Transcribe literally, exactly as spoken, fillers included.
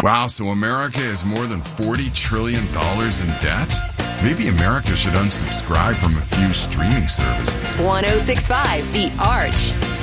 Wow, so America has more than forty trillion dollars in debt? Maybe America should unsubscribe from a few streaming services. ten sixty-five The Arch.